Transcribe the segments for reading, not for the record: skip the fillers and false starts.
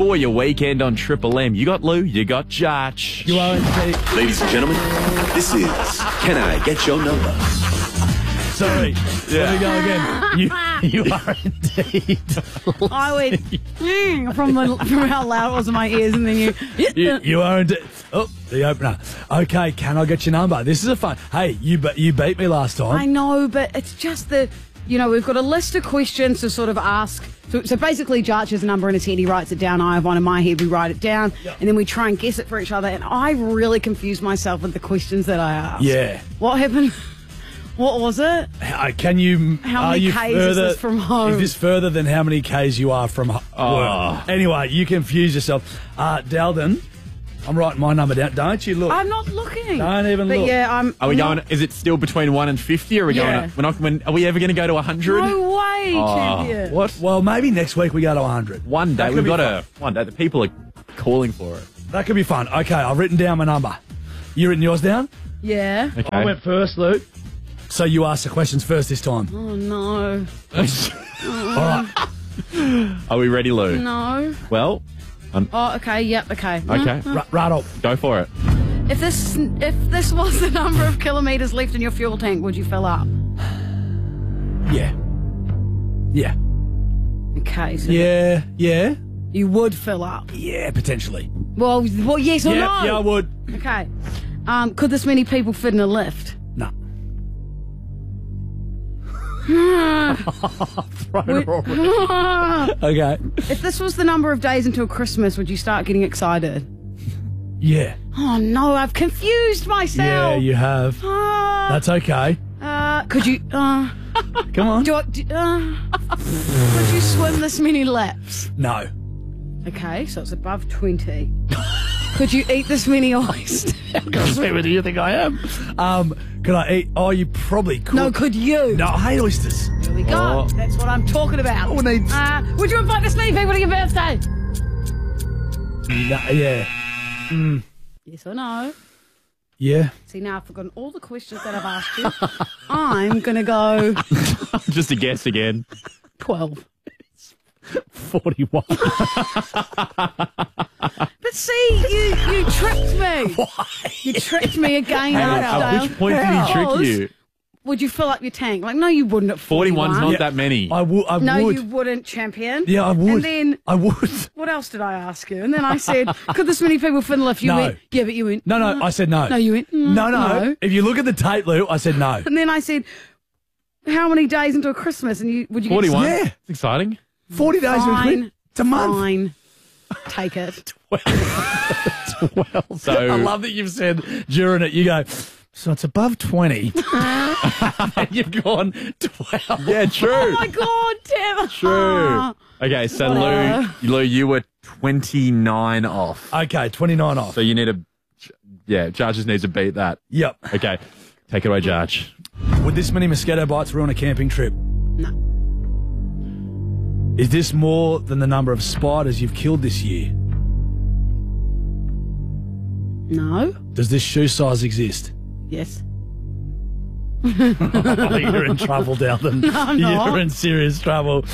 for your weekend on Triple M. You got Lou, you got Jarch. You are indeed. Ladies and gentlemen, this is Can I Get Your Number? Sorry. Let me go again. You are indeed. I went from how loud it was in my ears, and then You are indeed. Oh, the opener. Okay, can I get your number? This is a fun. Hey, you beat me last time. I know, but it's just that, we've got a list of questions to sort of ask. So basically, Jarch has a number in his head, he writes it down. I have one in my head, we write it down, and then we try and guess it for each other. And I really confused myself with the questions that I asked. Yeah. What happened? What was it? Can you? How many Ks is this from home? Is this further than how many Ks you are from work? Anyway, you confuse yourself. Dalden, I'm writing my number down. Don't you look? I'm not looking. Don't even look. Yeah, Are we going? Is it still between 1 and 50? Or are we Yeah. going? Are we ever going to go to 100? No way, champion. What? Well, maybe next week we go to 100. One day That could we've be got fun. one day. The people are calling for it. That could be fun. Okay, I've written down my number. You written yours down? Yeah. Okay. I went first, Luke. So you asked the questions first this time. Oh, no. All right. Are we ready, Lou? No. Well, Oh, okay. Yep. Okay. okay. Right up. Go for it. If this was the number of kilometres left in your fuel tank, would you fill up? Yeah. Yeah. Okay. So Yeah. you would fill up. Yeah, potentially. Well, yes or no? Yeah, I would. Okay. Could this many people fit in a lift? No. Okay. If this was the number of days until Christmas, would you start getting excited? Yeah. Oh no, I've confused myself. Yeah, you have. Ah, That's okay. could you? Come on. Could you swim this many laps? No. Okay, so it's above 20. Could you eat this many oysters? How sweet do you think I am? Could I eat? Oh, you probably could. No, could you? No, I hate oysters. Here we go. Oh. That's what I'm talking about. Oh, needs- Would you invite this many people to your birthday? No, yeah. Yes or no? Yeah. See, now I've forgotten all the questions that I've asked you. I'm going to go Just a guess again. 12. 41. But see, you tricked me. Why? You tricked me again, At Archdale. which point did he trick Because you? Would you fill up your tank? Like, no, you wouldn't at 41's 41. not Yeah. that many. I would. No, you wouldn't, champion. Yeah, I would. And then, I would. what else did I ask you? And then I said, could this many people fit in a lift? You No. went, yeah, but you went, No, I said no. No, you went, No. If you look at the tape, Lou, I said no. And then I said, how many days until Christmas? And would you 41. Yeah. It's exciting. 40 days to Fine. It's a month. Fine. Take it. 12. So I love that you've said during it, you go, so it's above 20. And you've gone 12. yeah, true. Oh my God, Tim. True. Okay, so Lou, you were 29 off. Okay, 29 off. So you need Jarch just needs to beat that. Yep. Okay, take it away, Jarch. Would this many mosquito bites ruin a camping trip? No. Is this more than the number of spiders you've killed this year? No. Does this shoe size exist? Yes. You're in trouble, Dalton. No, I'm not. You're in serious trouble.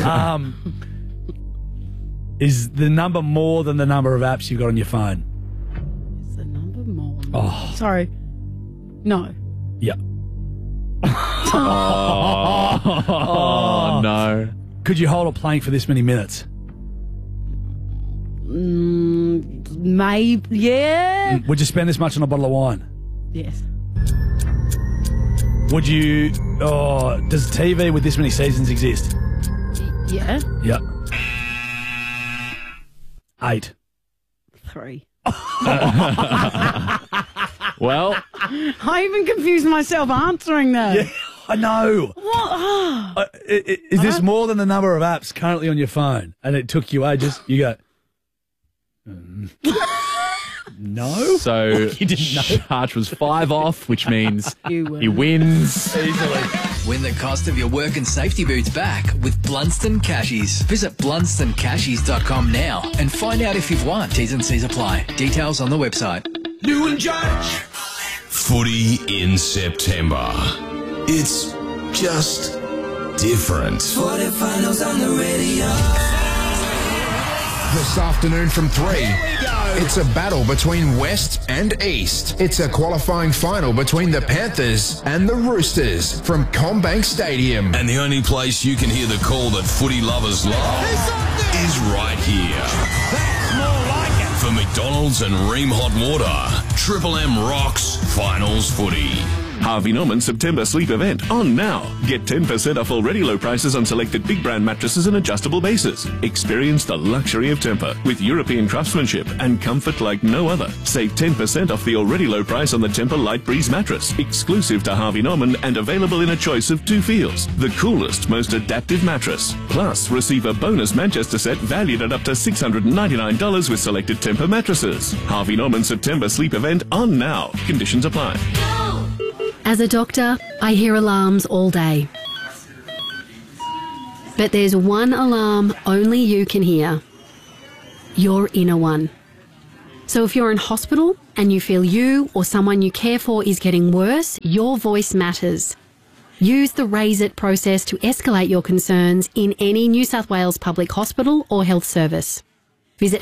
Is the number more than the number of apps you've got on your phone? Is the number more? Oh. Sorry. No. Yeah. Oh, no. Could you hold a plank for this many minutes? Maybe. Yeah. Would you spend this much on a bottle of wine? Yes. Would you... does TV with this many seasons exist? Yeah. Yep. 8. 3. Well, I even confused myself answering that. Yeah, I know. What? Is this more than the number of apps currently on your phone? And it took you ages. You go... No? so You didn't know? Jarch was 5 off, which means You win. he wins. Easily. Win the cost of your work and safety boots back with Blunston Cashies. Visit BlunstonCashies.com now and find out if you've won. T's and C's apply. Details on the website. New and Judge. Footy in September. It's just different. Finals on the radio. This afternoon from 3. It's a battle between West and East. It's a qualifying final between the Panthers and the Roosters from CommBank Stadium. And the only place you can hear the call that footy lovers love is right here. That's more like it. For McDonald's and Ream Hot Water, Triple M rocks finals footy. Harvey Norman September sleep event on now. Get 10% off already low prices on selected big brand mattresses and adjustable bases. Experience the luxury of Tempur with European craftsmanship and comfort like no other. Save 10% off the already low price on the Tempur Light Breeze mattress, exclusive to Harvey Norman and available in a choice of 2 feels. The coolest, most adaptive mattress. Plus, receive a bonus Manchester set valued at up to $699 with selected Tempur mattresses. Harvey Norman September sleep event on now. Conditions apply. As a doctor, I hear alarms all day. But there's one alarm only you can hear. Your inner one. So if you're in hospital and you feel you or someone you care for is getting worse, your voice matters. Use the Raise It process to escalate your concerns in any New South Wales public hospital or health service. Visit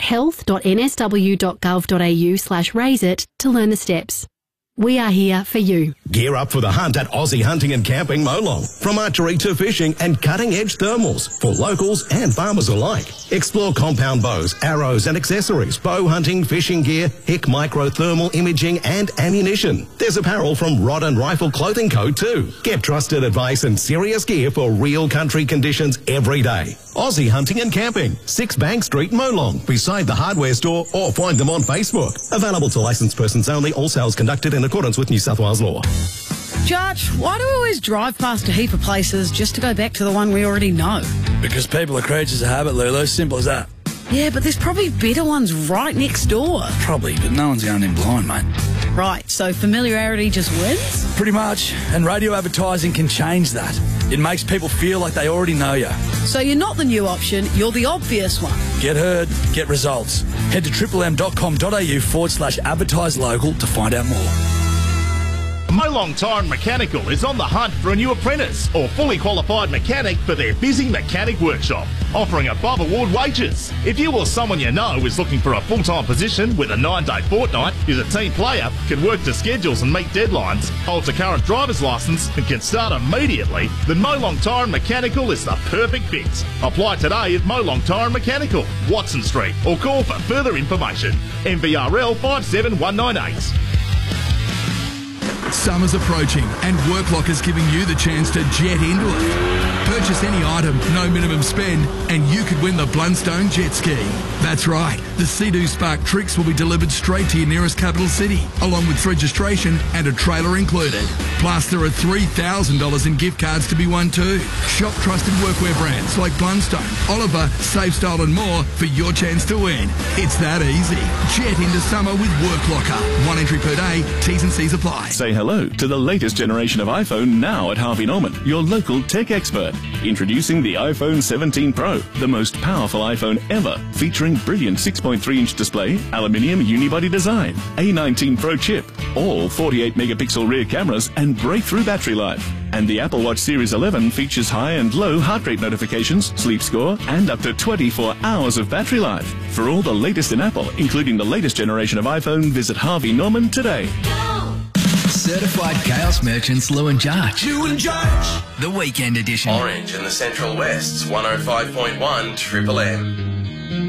health.nsw.gov.au/raiseit to learn the steps. We are here for you. Gear up for the hunt at Aussie Hunting and Camping Molong. From archery to fishing and cutting-edge thermals for locals and farmers alike. Explore compound bows, arrows and accessories, bow hunting, fishing gear, HIC micro thermal imaging and ammunition. There's apparel from Rod and Rifle Clothing Co. too. Get trusted advice and serious gear for real country conditions every day. Aussie Hunting and Camping, 6 Bank Street, Molong, beside the hardware store, or find them on Facebook. Available to licensed persons only, all sales conducted in accordance with New South Wales law. Judge, why do we always drive past a heap of places just to go back to the one we already know? Because people are creatures of habit, Lulu. Simple as that. Yeah, but there's probably better ones right next door. Probably, but no one's going in blind, mate. Right, so familiarity just wins? Pretty much. And radio advertising can change that. It makes people feel like they already know you. So you're not the new option, you're the obvious one. Get heard, get results. Head to triplem.com.au/advertise local to find out more. Molong Tire and Mechanical is on the hunt for a new apprentice or fully qualified mechanic for their busy mechanic workshop, offering above award wages. If you or someone you know is looking for a full-time position with a 9-day fortnight, is a team player, can work to schedules and meet deadlines, holds a current driver's licence and can start immediately, then Molong Tire and Mechanical is the perfect fit. Apply today at Molong Tire and Mechanical, Watson Street, or call for further information. MVRL 57198. Summer's approaching and Worklock is giving you the chance to jet into it. Purchase any item, no minimum spend, and you could win the Blundstone jet ski. That's right, the Sea-Doo Spark Trix will be delivered straight to your nearest capital city, along with registration and a trailer included. Plus, there are $3,000 in gift cards to be won too. Shop trusted workwear brands like Blundstone, Oliver, Safe Style and more for your chance to win. It's that easy. Jet into summer with Worklocker. 1 entry per day, T's and C's apply. Say hello to the latest generation of iPhone now at Harvey Norman, your local tech expert. Introducing the iPhone 17 Pro, the most powerful iPhone ever, featuring brilliant 6.3-inch display, aluminium unibody design, A19 Pro chip, all 48 megapixel rear cameras and breakthrough battery life. And the Apple Watch Series 11 features high and low heart rate notifications, sleep score, and up to 24 hours of battery life. For all the latest in Apple, including the latest generation of iPhone, visit Harvey Norman today. Certified Chaos Merchants Lou and Judge. Lou and Judge. The Weekend Edition. Orange in the Central West's 105.1 Triple M.